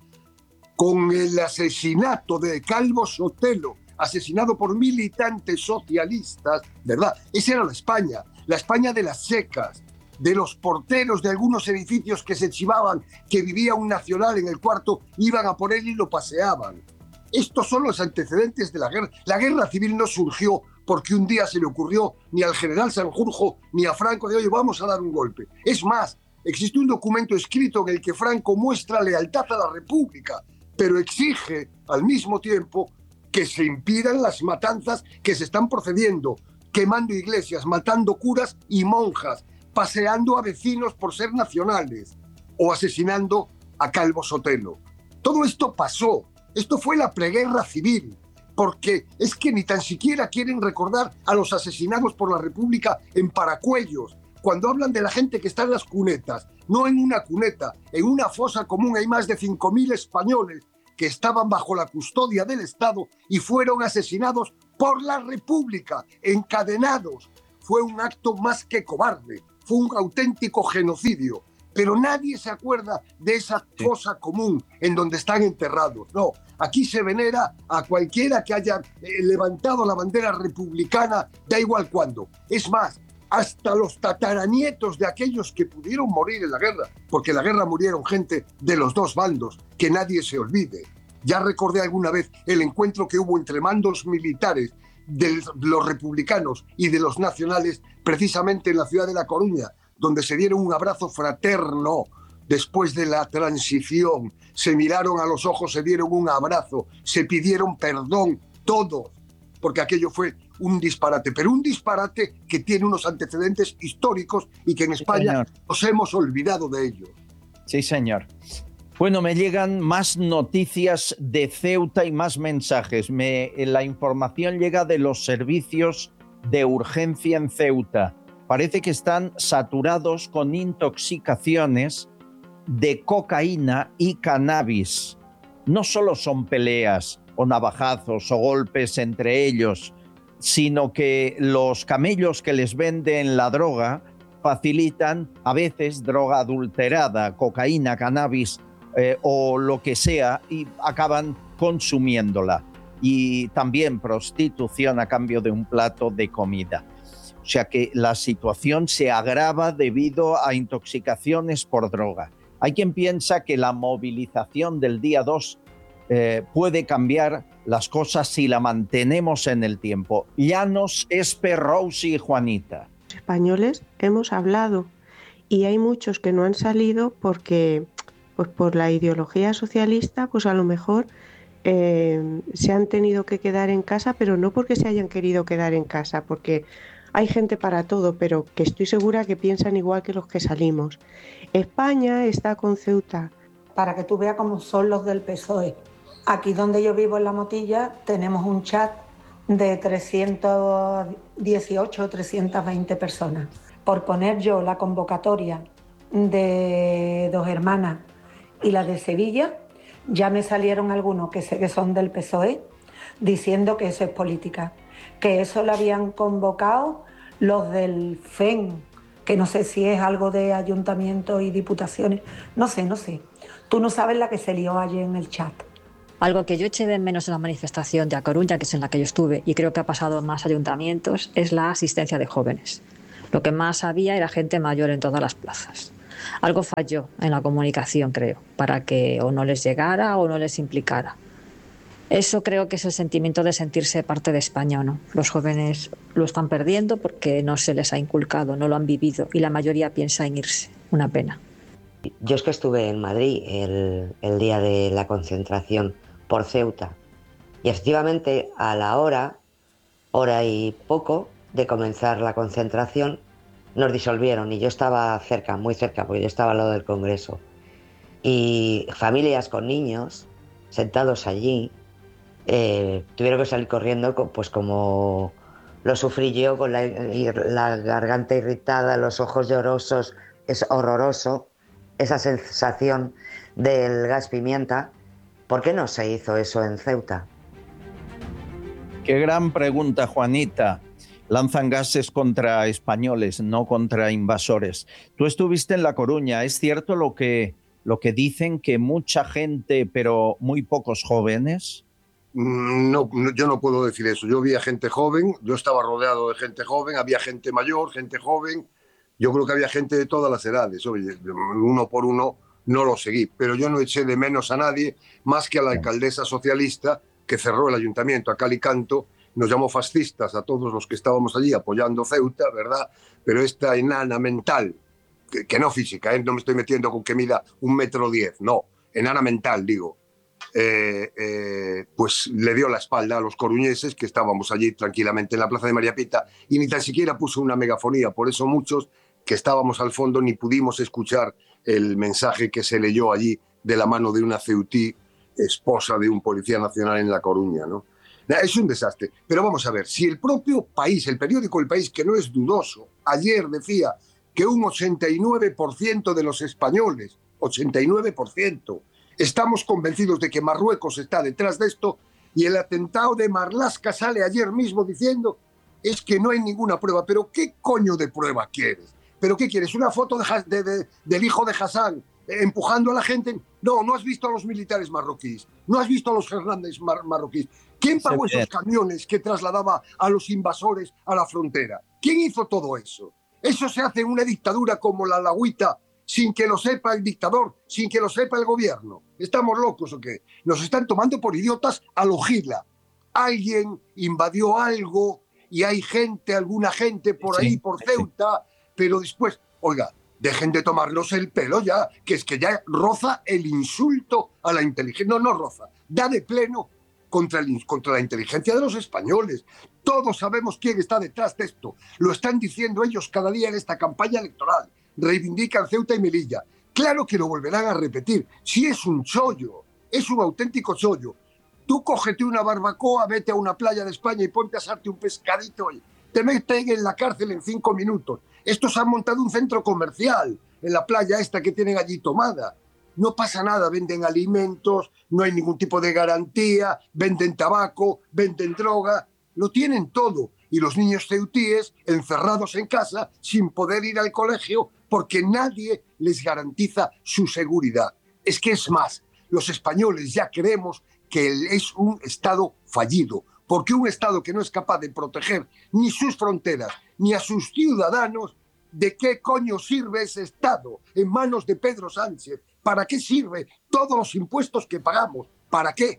Con el asesinato de Calvo Sotelo, asesinado por militantes socialistas, ¿verdad? Esa era la España, la España de las secas, de los porteros de algunos edificios que se chivaban, que vivía un nacional en el cuarto, iban a por él y lo paseaban. Estos son los antecedentes de la guerra. La guerra civil no surgió porque un día se le ocurrió ni al general Sanjurjo ni a Franco de, oye, vamos a dar un golpe. Es más, existe un documento escrito en el que Franco muestra lealtad a la República, pero exige al mismo tiempo que se impidan las matanzas que se están procediendo, quemando iglesias, matando curas y monjas, paseando a vecinos por ser nacionales o asesinando a Calvo Sotelo. Todo esto pasó. Esto fue la preguerra civil, porque es que ni tan siquiera quieren recordar a los asesinados por la República en Paracuellos. Cuando hablan de la gente que está en las cunetas, no en una cuneta, en una fosa común hay más de cinco mil españoles que estaban bajo la custodia del Estado y fueron asesinados por la República, encadenados. Fue un acto más que cobarde, fue un auténtico genocidio. Pero nadie se acuerda de esa fosa común en donde están enterrados. No, aquí se venera a cualquiera que haya eh, levantado la bandera republicana, da igual cuándo. Es más, hasta los tataranietos de aquellos que pudieron morir en la guerra, porque en la guerra murieron gente de los dos bandos, que nadie se olvide. Ya recordé alguna vez el encuentro que hubo entre mandos militares de los republicanos y de los nacionales, precisamente en la ciudad de La Coruña, donde se dieron un abrazo fraterno después de la transición, se miraron a los ojos, se dieron un abrazo, se pidieron perdón, todos, porque aquello fue un disparate, pero un disparate que tiene unos antecedentes históricos y que en España sí, nos hemos olvidado de ellos. Sí, señor. Bueno, me llegan más noticias de Ceuta y más mensajes. Me, la información llega de los servicios de urgencia en Ceuta. Parece que están saturados con intoxicaciones de cocaína y cannabis. No solo son peleas o navajazos o golpes entre ellos, sino que los camellos que les venden la droga facilitan a veces droga adulterada, cocaína, cannabis eh, o lo que sea, y acaban consumiéndola. Y también prostitución a cambio de un plato de comida. O sea que la situación se agrava debido a intoxicaciones por droga. Hay quien piensa que la movilización del día dos eh, puede cambiar las cosas si la mantenemos en el tiempo. Llanos, Espe, Rosy y Juanita. Los españoles hemos hablado y hay muchos que no han salido porque, pues por la ideología socialista, pues a lo mejor eh, se han tenido que quedar en casa, pero no porque se hayan querido quedar en casa, porque hay gente para todo, pero que estoy segura que piensan igual que los que salimos. España está con Ceuta. Para que tú veas cómo son los del P S O E. Aquí donde yo vivo en La Motilla tenemos un chat de trescientos dieciocho o trescientas veinte personas. Por poner yo la convocatoria de Dos Hermanas y la de Sevilla, ya me salieron algunos que sé que son del P S O E diciendo que eso es política, que eso lo habían convocado los del F E N, que no sé si es algo de ayuntamientos y diputaciones, no sé, no sé. Tú no sabes la que se lió ayer en el chat. Algo que yo eché de menos en la manifestación de A Coruña, que es en la que yo estuve, y creo que ha pasado en más ayuntamientos, es la asistencia de jóvenes. Lo que más había era gente mayor en todas las plazas. Algo falló en la comunicación, creo, para que o no les llegara o no les implicara. Eso creo que es el sentimiento de sentirse parte de España o no. Los jóvenes lo están perdiendo porque no se les ha inculcado, no lo han vivido y la mayoría piensa en irse. Una pena. Yo es que estuve en Madrid el, el día de la concentración por Ceuta y efectivamente a la hora, hora y poco de comenzar la concentración nos disolvieron y yo estaba cerca, muy cerca, porque yo estaba al lado del Congreso y familias con niños sentados allí eh, tuvieron que salir corriendo pues como lo sufrí yo con la, la garganta irritada, los ojos llorosos. Es horroroso esa sensación del gas pimienta. ¿Por qué no se hizo eso en Ceuta? Qué gran pregunta, Juanita. Lanzan gases contra españoles, no contra invasores. Tú estuviste en La Coruña. ¿Es cierto lo que, lo que dicen, que mucha gente, pero muy pocos jóvenes? No, yo no puedo decir eso. Yo vi a gente joven, yo estaba rodeado de gente joven, había gente mayor, gente joven. Yo creo que había gente de todas las edades. Oye, uno por uno no lo seguí, pero yo no eché de menos a nadie más que a la alcaldesa socialista que cerró el ayuntamiento a cal y canto. Nos llamó fascistas a todos los que estábamos allí apoyando Ceuta, ¿verdad? Pero esta enana mental, que, que no física, ¿eh? No me estoy metiendo con que mida un metro diez, no, enana mental, digo. Eh, eh, pues le dio la espalda a los coruñeses que estábamos allí tranquilamente en la plaza de María Pita y ni tan siquiera puso una megafonía. Por eso muchos que estábamos al fondo ni pudimos escuchar el mensaje que se leyó allí de la mano de una ceutí, esposa de un policía nacional en La Coruña, ¿no? Es un desastre. Pero vamos a ver, si el propio país, el periódico El País, que no es dudoso, ayer decía que un ochenta y nueve por ciento de los españoles, ochenta y nueve por ciento, estamos convencidos de que Marruecos está detrás de esto, y el atentado de Marlaska sale ayer mismo diciendo es que no hay ninguna prueba. ¿Pero qué coño de prueba quieres? ¿Pero qué quieres? ¿Una foto de, de, de, del hijo de Hassan eh, empujando a la gente? No, no has visto a los militares marroquíes, no has visto a los Fernández mar marroquíes. ¿Quién pagó esos camiones que trasladaba a los invasores a la frontera? ¿Quién hizo todo eso? Eso se hace en una dictadura como la Alagüita, sin que lo sepa el dictador, sin que lo sepa el gobierno. ¿Estamos locos o qué? Nos están tomando por idiotas a lo Gila. Alguien invadió algo y hay gente, alguna gente por ahí, sí, por Ceuta, pero después, oiga, dejen de tomarnos el pelo ya, que es que ya roza el insulto a la inteligencia. No, no roza, da de pleno contra, el, contra la inteligencia de los españoles. Todos sabemos quién está detrás de esto. Lo están diciendo ellos cada día en esta campaña electoral. Reivindican Ceuta y Melilla. Claro que lo volverán a repetir. Si es un chollo, es un auténtico chollo. Tú cógete una barbacoa, vete a una playa de España y ponte a asarte un pescadito y te meten en la cárcel en cinco minutos. Estos han montado un centro comercial en la playa esta que tienen allí tomada. No pasa nada, venden alimentos, no hay ningún tipo de garantía, venden tabaco, venden droga, lo tienen todo. Y los niños ceutíes encerrados en casa sin poder ir al colegio porque nadie les garantiza su seguridad. Es que es más, los españoles ya creemos que es un Estado fallido, porque un Estado que no es capaz de proteger ni sus fronteras ni a sus ciudadanos, ¿de qué coño sirve ese Estado en manos de Pedro Sánchez? ¿Para qué sirve todos los impuestos que pagamos? ¿Para qué?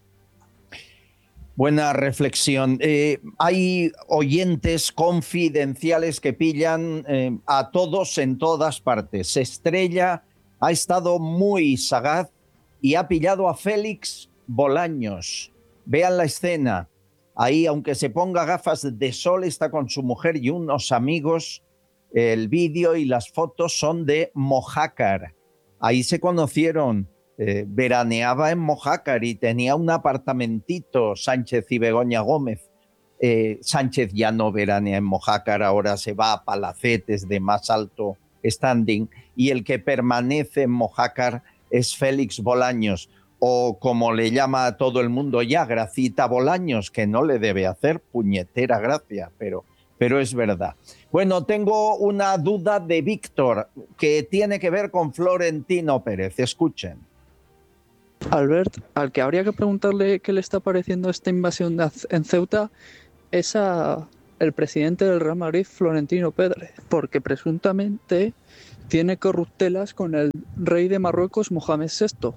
Buena reflexión. Eh, hay oyentes confidenciales que pillan eh, a todos en todas partes. Estrella ha estado muy sagaz y ha pillado a Félix Bolaños. Vean la escena. Ahí, aunque se ponga gafas de sol, está con su mujer y unos amigos. El vídeo y las fotos son de Mojácar. Ahí se conocieron. Eh, veraneaba en Mojácar y tenía un apartamentito, Sánchez y Begoña Gómez. Eh, Sánchez ya no veranea en Mojácar, ahora se va a palacetes de más alto standing, y el que permanece en Mojácar es Félix Bolaños, o como le llama a todo el mundo ya, Gracita Bolaños, que no le debe hacer puñetera gracia, pero, pero es verdad. Bueno, tengo una duda de Víctor que tiene que ver con Florentino Pérez. Escuchen. Albert, al que habría que preguntarle qué le está pareciendo esta invasión en Ceuta es a el presidente del Real Madrid, Florentino Pérez, porque presuntamente tiene corruptelas con el rey de Marruecos, Mohamed sexto.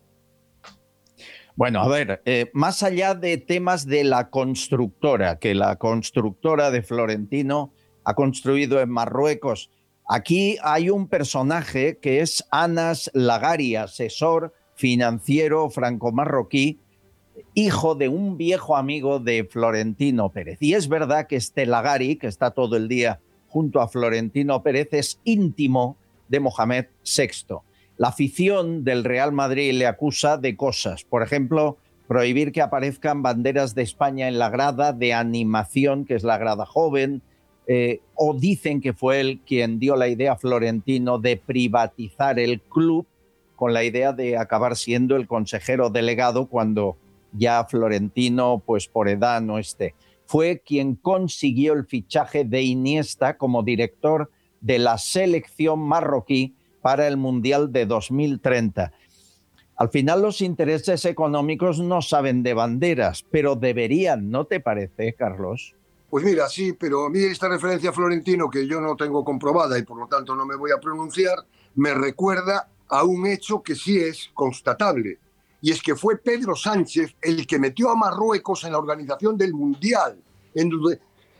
Bueno, a ver, eh, más allá de temas de la constructora, que la constructora de Florentino ha construido en Marruecos, aquí hay un personaje que es Anas Lagari, asesor financiero franco-marroquí, hijo de un viejo amigo de Florentino Pérez. Y es verdad que este Lagari, que está todo el día junto a Florentino Pérez, es íntimo de Mohamed sexto. La afición del Real Madrid le acusa de cosas, por ejemplo, prohibir que aparezcan banderas de España en la grada de animación, que es la grada joven, eh, o dicen que fue él quien dio la idea a Florentino de privatizar el club con la idea de acabar siendo el consejero delegado cuando ya Florentino, pues por edad, no esté. Fue quien consiguió el fichaje de Iniesta como director de la selección marroquí para el Mundial de dos mil treinta. Al final los intereses económicos no saben de banderas, pero deberían, ¿no te parece, Carlos? Pues mira, sí, pero a mí esta referencia a Florentino, que yo no tengo comprobada y por lo tanto no me voy a pronunciar, me recuerda a un hecho que sí es constatable, y es que fue Pedro Sánchez el que metió a Marruecos en la organización del Mundial, en donde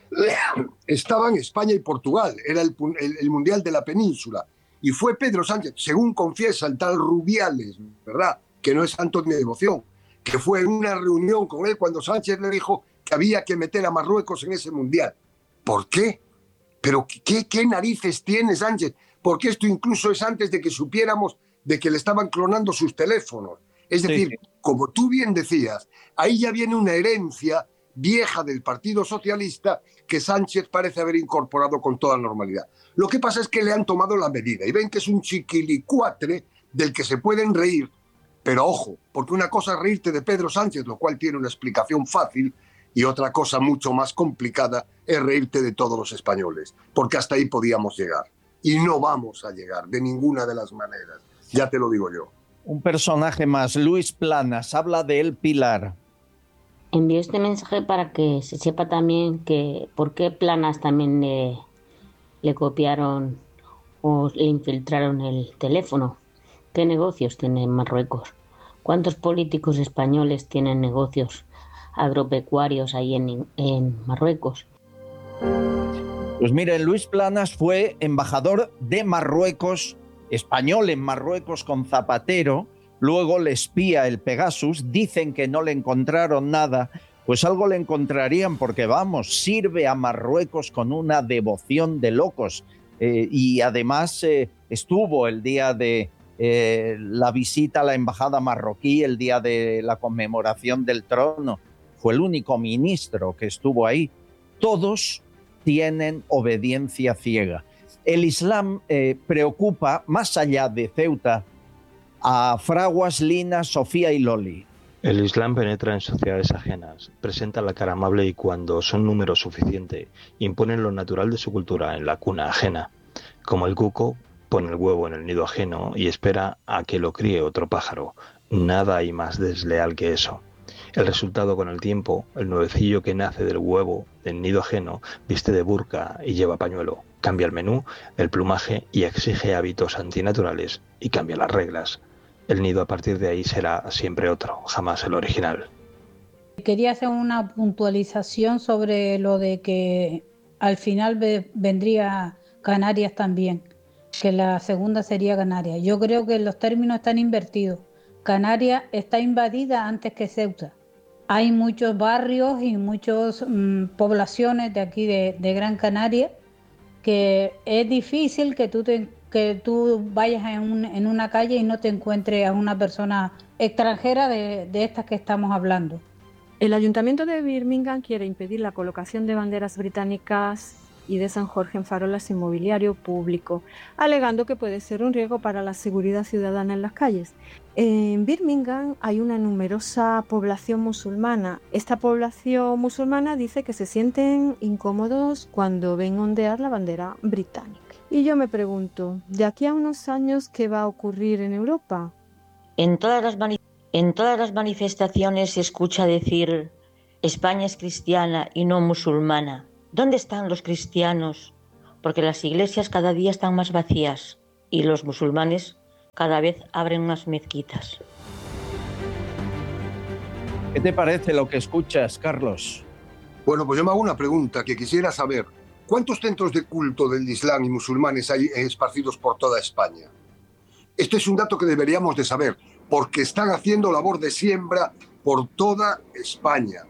estaban España y Portugal, era el, el, el Mundial de la Península. Y fue Pedro Sánchez, según confiesa el tal Rubiales, ¿verdad?, que no es santo de devoción, que fue en una reunión con él cuando Sánchez le dijo que había que meter a Marruecos en ese Mundial. ¿Por qué? ¿Pero qué, qué narices tiene Sánchez? Porque esto incluso es antes de que supiéramos de que le estaban clonando sus teléfonos. Es decir, sí, sí. Como tú bien decías, ahí ya viene una herencia vieja del Partido Socialista que Sánchez parece haber incorporado con toda normalidad. Lo que pasa es que le han tomado la medida y ven que es un chiquilicuatre del que se pueden reír, pero ojo, porque una cosa es reírte de Pedro Sánchez, lo cual tiene una explicación fácil, y otra cosa mucho más complicada es reírte de todos los españoles, porque hasta ahí podíamos llegar. Y no vamos a llegar de ninguna de las maneras, ya te lo digo yo. Un personaje más, Luis Planas, habla de El Pilar. Envío este mensaje para que se sepa también que por qué Planas también le, le copiaron o le infiltraron el teléfono. ¿Qué negocios tiene Marruecos? ¿Cuántos políticos españoles tienen negocios agropecuarios ahí en, en Marruecos? Pues miren, Luis Planas fue embajador de Marruecos, español en Marruecos con Zapatero. Luego le espía el Pegasus, dicen que no le encontraron nada, pues algo le encontrarían porque, vamos, sirve a Marruecos con una devoción de locos. Eh, y además eh, estuvo el día de eh, la visita a la embajada marroquí, el día de la conmemoración del trono. Fue el único ministro que estuvo ahí. Todos tienen obediencia ciega. El Islam eh, preocupa, más allá de Ceuta, a Fraguas, Lina, Sofía y Loli. El Islam penetra en sociedades ajenas, presenta la cara amable y cuando son número suficiente, imponen lo natural de su cultura en la cuna ajena. Como el cuco, pone el huevo en el nido ajeno y espera a que lo críe otro pájaro. Nada hay más desleal que eso. El resultado con el tiempo, el nuevecillo que nace del huevo, del nido ajeno, viste de burka y lleva pañuelo. Cambia el menú, el plumaje y exige hábitos antinaturales y cambia las reglas. El nido a partir de ahí será siempre otro, jamás el original. Quería hacer una puntualización sobre lo de que al final vendría Canarias también, que la segunda sería Canarias. Yo creo que los términos están invertidos. Canarias está invadida antes que Ceuta. Hay muchos barrios y muchas mmm, poblaciones de aquí de, de Gran Canaria que es difícil que tú, te, que tú vayas en, un, en una calle y no te encuentres a una persona extranjera de, de estas que estamos hablando. El Ayuntamiento de Birmingham quiere impedir la colocación de banderas británicas y de San Jorge en farolas y mobiliario público, alegando que puede ser un riesgo para la seguridad ciudadana en las calles. En Birmingham hay una numerosa población musulmana. Esta población musulmana dice que se sienten incómodos cuando ven ondear la bandera británica. Y yo me pregunto, ¿de aquí a unos años qué va a ocurrir en Europa? En todas las, mani- en todas las manifestaciones se escucha decir España es cristiana y no musulmana. ¿Dónde están los cristianos? Porque las iglesias cada día están más vacías y los musulmanes cada vez abren más mezquitas. ¿Qué te parece lo que escuchas, Carlos? Bueno, pues yo me hago una pregunta que quisiera saber. ¿Cuántos centros de culto del Islam y musulmanes hay esparcidos por toda España? Este es un dato que deberíamos de saber, porque están haciendo labor de siembra por toda España.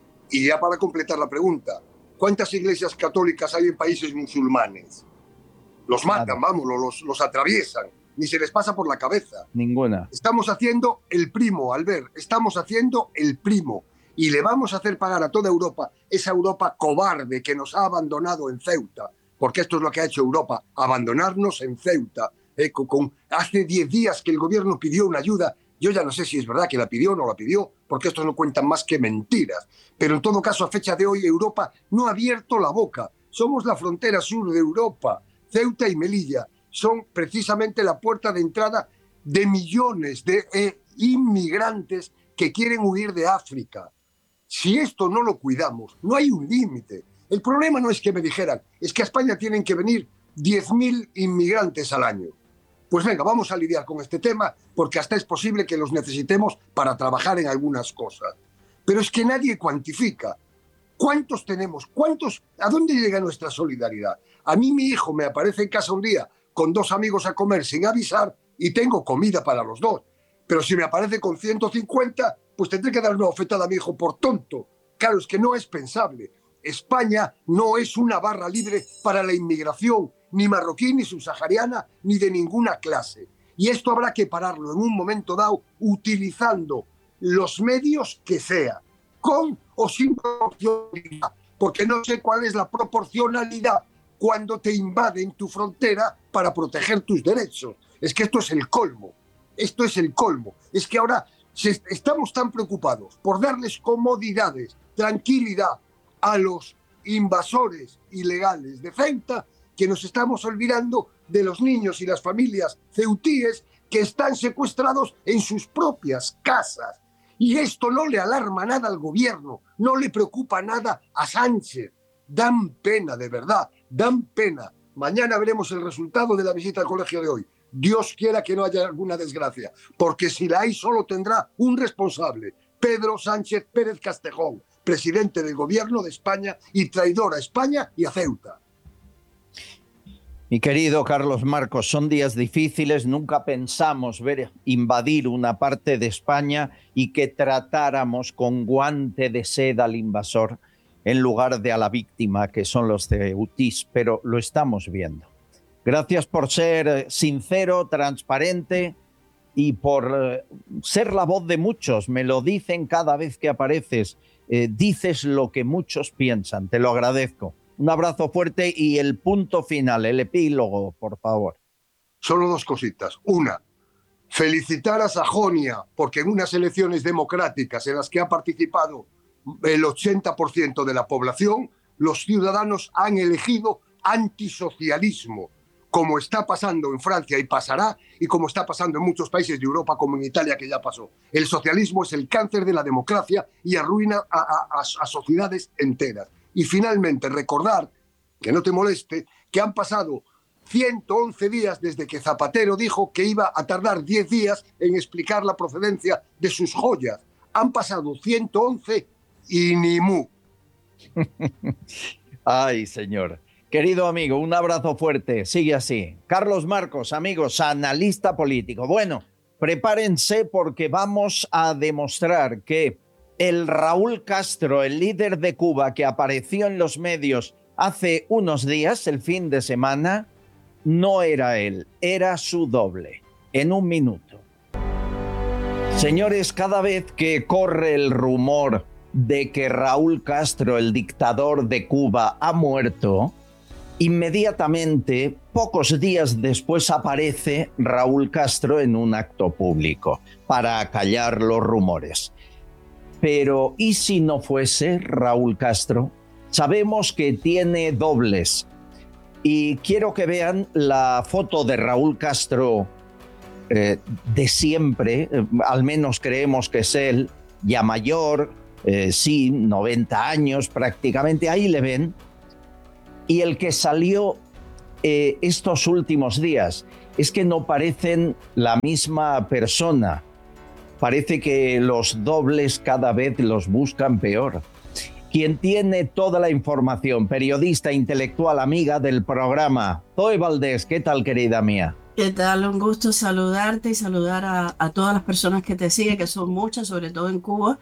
Y ya para completar la pregunta, ¿cuántas iglesias católicas hay en países musulmanes? Los matan, vamos, los, los atraviesan, ni se les pasa por la cabeza. Ninguna. Estamos haciendo el primo, Albert, estamos haciendo el primo. Y le vamos a hacer pagar a toda Europa, esa Europa cobarde que nos ha abandonado en Ceuta, porque esto es lo que ha hecho Europa, abandonarnos en Ceuta. Eh, con, con, hace diez días que el gobierno pidió una ayuda, yo ya no sé si es verdad que la pidió o no la pidió, porque estos no cuentan más que mentiras. Pero en todo caso, a fecha de hoy, Europa no ha abierto la boca. Somos la frontera sur de Europa. Ceuta y Melilla son precisamente la puerta de entrada de millones de eh, inmigrantes que quieren huir de África. Si esto no lo cuidamos, no hay un límite. El problema no es que me dijeran, es que a España tienen que venir diez mil inmigrantes al año. Pues venga, vamos a lidiar con este tema, porque hasta es posible que los necesitemos para trabajar en algunas cosas. Pero es que nadie cuantifica. ¿Cuántos tenemos? ¿Cuántos? ¿A dónde llega nuestra solidaridad? A mí mi hijo me aparece en casa un día con dos amigos a comer sin avisar y tengo comida para los dos. Pero si me aparece con ciento cincuenta, pues tendré que dar una bofetada a mi hijo por tonto. Claro, es que no es pensable. España no es una barra libre para la inmigración, ni marroquí, ni subsahariana, ni de ninguna clase. Y esto habrá que pararlo en un momento dado utilizando los medios que sea, con o sin proporcionalidad, porque no sé cuál es la proporcionalidad cuando te invaden tu frontera para proteger tus derechos. Es que esto es el colmo. Esto es el colmo. Es que ahora estamos tan preocupados por darles comodidades, tranquilidad a los invasores ilegales de Ceuta, que nos estamos olvidando de los niños y las familias ceutíes que están secuestrados en sus propias casas. Y esto no le alarma nada al gobierno, no le preocupa nada a Sánchez. Dan pena, de verdad, dan pena. Mañana veremos el resultado de la visita al colegio de hoy. Dios quiera que no haya alguna desgracia, porque si la hay solo tendrá un responsable, Pedro Sánchez Pérez Castejón, presidente del gobierno de España y traidor a España y a Ceuta. Mi querido Carlos Marcos, son días difíciles, nunca pensamos ver invadir una parte de España y que tratáramos con guante de seda al invasor en lugar de a la víctima, que son los ceutís, pero lo estamos viendo. Gracias por ser sincero, transparente y por ser la voz de muchos. Me lo dicen cada vez que apareces. Eh, dices lo que muchos piensan. Te lo agradezco. Un abrazo fuerte y el punto final, el epílogo, por favor. Solo dos cositas. Una, felicitar a Sajonia, porque en unas elecciones democráticas en las que ha participado el ochenta por ciento de la población, los ciudadanos han elegido antisocialismo, como está pasando en Francia y pasará, y como está pasando en muchos países de Europa, como en Italia, que ya pasó. El socialismo es el cáncer de la democracia y arruina a, a, a sociedades enteras. Y finalmente, recordar, que no te moleste, que han pasado ciento once días desde que Zapatero dijo que iba a tardar diez días en explicar la procedencia de sus joyas. Han pasado ciento once y ni mu. Ay, señor. Querido amigo, un abrazo fuerte. Sigue así. Carlos Marcos, amigos, analista político. Bueno, prepárense porque vamos a demostrar que el Raúl Castro, el líder de Cuba que apareció en los medios hace unos días, el fin de semana, no era él, era su doble. En un minuto. Señores, cada vez que corre el rumor de que Raúl Castro, el dictador de Cuba, ha muerto, inmediatamente, pocos días después, aparece Raúl Castro en un acto público para acallar los rumores. Pero, ¿y si no fuese Raúl Castro? Sabemos que tiene dobles. Y quiero que vean la foto de Raúl Castro eh, de siempre, eh, al menos creemos que es él, ya mayor, eh, sí, noventa años prácticamente, ahí le ven. y el que salió eh, estos últimos días. Es que no parecen la misma persona. Parece que los dobles cada vez los buscan peor. Quien tiene toda la información, periodista, intelectual, amiga del programa, Zoe Valdés. ¿Qué tal, querida mía? ¿Qué tal? Un gusto saludarte y saludar a, a todas las personas que te siguen, que son muchas, sobre todo en Cuba.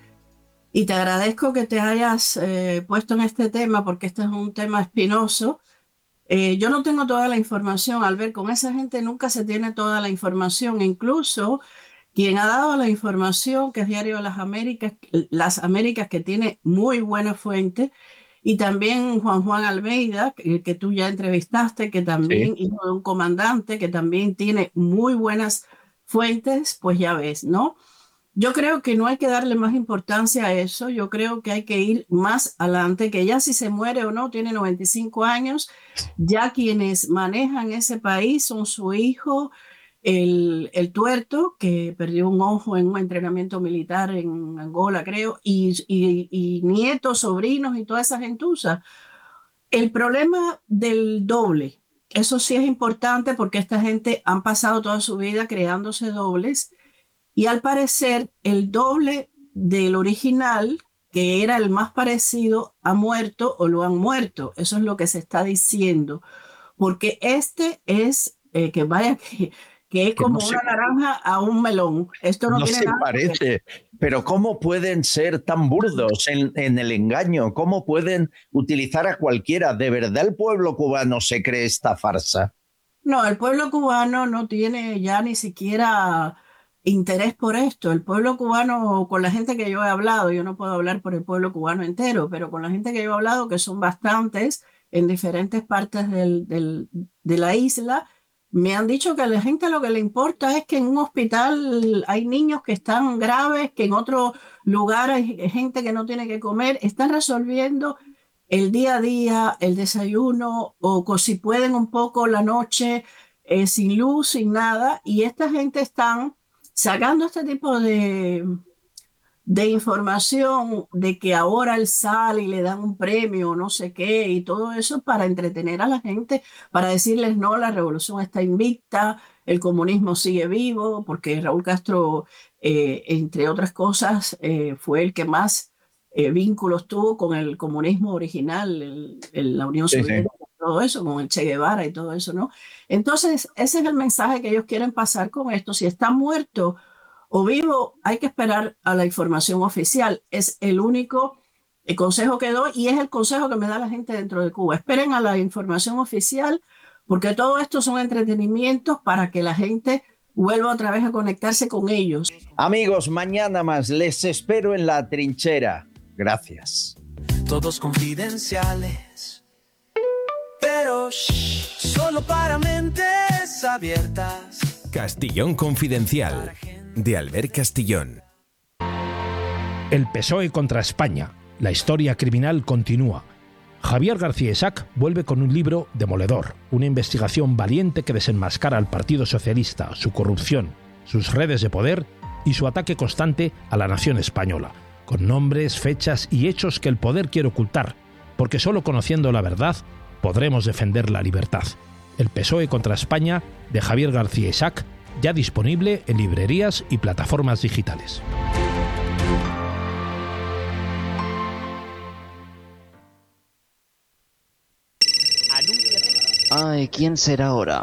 Y te agradezco que te hayas eh, puesto en este tema, porque este es un tema espinoso. Eh, yo no tengo toda la información, Albert. Con esa gente nunca se tiene toda la información. Incluso quien ha dado la información, que es Diario de las Américas, Las Américas, que tiene muy buena fuente, y también Juan Juan Almeida, que, que tú ya entrevistaste, que también, sí, hijo de un comandante, que también tiene muy buenas fuentes, pues ya ves, ¿no? Yo creo que no hay que darle más importancia a eso. Yo creo que hay que ir más adelante, que ya si se muere o no, tiene noventa y cinco años, ya quienes manejan ese país son su hijo, el, el tuerto, que perdió un ojo en un entrenamiento militar en Angola, creo, y, y, y nietos, sobrinos y toda esa gentuza. El problema del doble, eso sí es importante, porque esta gente han pasado toda su vida creándose dobles. Y al parecer el doble del original, que era el más parecido, ha muerto o lo han muerto. Eso es lo que se está diciendo. Porque este es, eh, que vaya, que, que es como que no una se, naranja a un melón. Esto no, no tiene se nada parece. Que ver. Pero ¿cómo pueden ser tan burdos en, en el engaño? ¿Cómo pueden utilizar a cualquiera? ¿De verdad el pueblo cubano se cree esta farsa? No, el pueblo cubano no tiene ya ni siquiera interés por esto. El pueblo cubano, con la gente que yo he hablado, yo no puedo hablar por el pueblo cubano entero, pero con la gente que yo he hablado, que son bastantes en diferentes partes del, del, de la isla, me han dicho que a la gente lo que le importa es que en un hospital hay niños que están graves, que en otro lugar hay gente que no tiene que comer. Están resolviendo el día a día, el desayuno, o si pueden un poco la noche, eh, sin luz, sin nada, y esta gente están sacando este tipo de, de información de que ahora él sale y le dan un premio, no sé qué, y todo eso para entretener a la gente, para decirles no, la revolución está invicta, el comunismo sigue vivo, porque Raúl Castro, eh, entre otras cosas, eh, fue el que más eh, vínculos tuvo con el comunismo original, el, el, la Unión Soviética, sí, sí, todo eso, con el Che Guevara y todo eso, ¿no? Entonces, ese es el mensaje que ellos quieren pasar con esto. Si está muerto o vivo, hay que esperar a la información oficial. Es el único el consejo que doy, y es el consejo que me da la gente dentro de Cuba. Esperen a la información oficial, porque todo esto son entretenimientos para que la gente vuelva otra vez a conectarse con ellos. Amigos, mañana más. Les espero en la trinchera. Gracias. Todos confidenciales, pero shh, solo para mentes abiertas. Castillón Confidencial, de Albert Castillón. El P S O E contra España. La historia criminal continúa. Javier García Isaac vuelve con un libro demoledor, una investigación valiente que desenmascara al Partido Socialista, su corrupción, sus redes de poder y su ataque constante a la nación española, con nombres, fechas y hechos que el poder quiere ocultar, porque solo conociendo la verdad podremos defender la libertad. El P S O E contra España, de Javier García Isaac, ya disponible en librerías y plataformas digitales. Ay, ¿quién será ahora?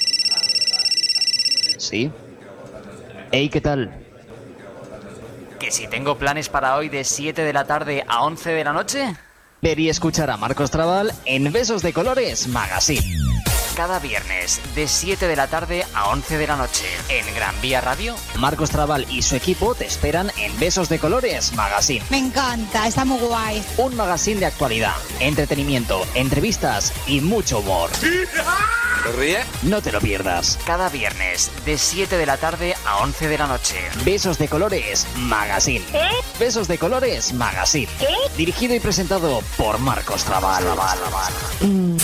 ¿Sí? Hey, ¿qué tal? ¿Que si tengo planes para hoy de siete de la tarde a once de la noche? Ver y escuchar a Marcos Trabal en Besos de Colores Magazine. Cada viernes de siete de la tarde a once de la noche en Gran Vía Radio. Marcos Trabal y su equipo te esperan en Besos de Colores Magazine. Me encanta, está muy guay. Un magazine de actualidad, entretenimiento, entrevistas y mucho humor. ¿Te ríe? No te lo pierdas. Cada viernes de siete de la tarde a once de la noche. Besos de Colores Magazine. ¿Qué? Besos de Colores Magazine. ¿Qué? Dirigido y presentado por Marcos Trabal. Mm.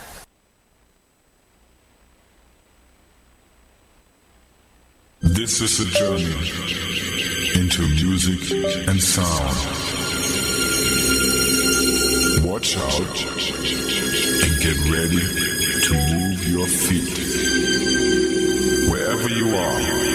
This is a journey into music and sound. What watch out and get ready to move your feet. Wherever you are.